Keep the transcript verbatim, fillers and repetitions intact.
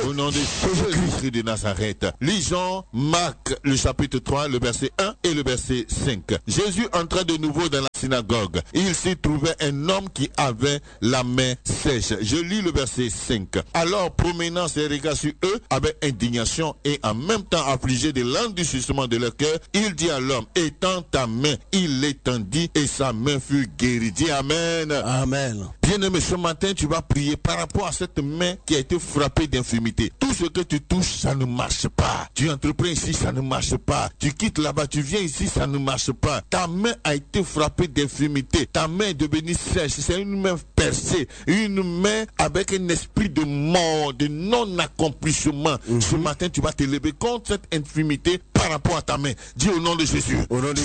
Au nom de Jésus-Christ de Nazareth. Lisons Marc, le chapitre trois, le verset un et le verset cinq. Jésus entra de nouveau dans la synagogue. Il s'y trouvait un homme qui avait la main sèche. Je lis le verset cinq. Alors, promenant ses regards sur eux avec indignation et en même temps affligé de l'endurcissement de leur cœur, il dit à l'homme, étends ta main. Il l'étendit et sa main fut guérie. Dis Amen. Amen. Bien-aimé, ce matin, tu vas prier par rapport à cette main qui a été frappée d'infirmité. Tout ce que tu touches, ça ne marche pas. Tu entreprends ici, ça ne marche pas. Tu quittes là-bas, tu viens ici, ça ne marche pas. Ta main a été frappée d'infirmité. Ta main est devenue sèche. C'est une main percée. Une main avec un esprit de mort, de non-accomplissement. Mm-hmm. Ce matin, tu vas te lever contre cette infirmité par rapport à ta main. Dis au nom de Jésus. Au nom de